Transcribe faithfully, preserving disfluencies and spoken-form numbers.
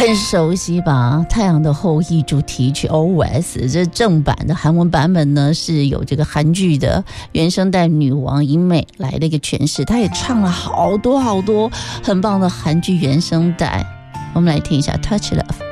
很熟悉吧？太阳的后裔主题曲 O S， 这正版的韩文版本呢，是有这个韩剧的原声带女王尹美来的一个诠释，她也唱了好多好多很棒的韩剧原声带。我们来听一下 Touch Love。